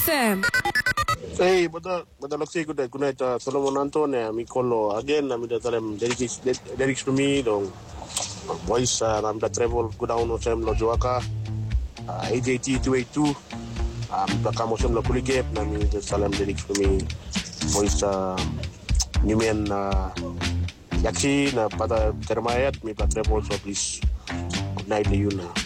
FM. Hey, bada laksi kuna ita Solomon Antone Mikolo again na mida talem Derek Spumi dong voice na mida travel go down no time lo joaka AJT 282 baka mo sem lo kuligep na mida talem Derek Spumi voice Numen yaksi na pada termayat mi travel so please good night to you na